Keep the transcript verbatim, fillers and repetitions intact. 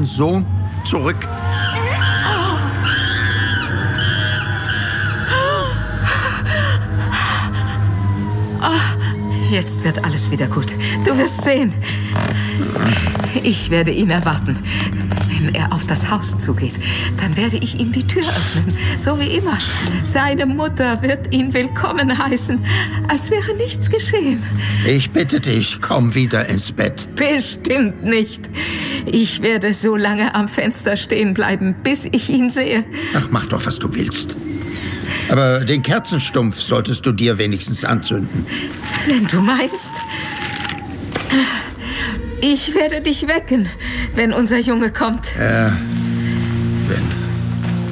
meinen Sohn zurück. Jetzt wird alles wieder gut. Du wirst sehen. Ich werde ihn erwarten. Wenn er auf das Haus zugeht, dann werde ich ihm die Tür öffnen. So wie immer. Seine Mutter wird ihn willkommen heißen, als wäre nichts geschehen. Ich bitte dich, komm wieder ins Bett. Bestimmt nicht. Ich werde so lange am Fenster stehen bleiben, bis ich ihn sehe. Ach, mach doch, was du willst. Aber den Kerzenstumpf solltest du dir wenigstens anzünden. Wenn du meinst. Ich werde dich wecken, wenn unser Junge kommt. Ja,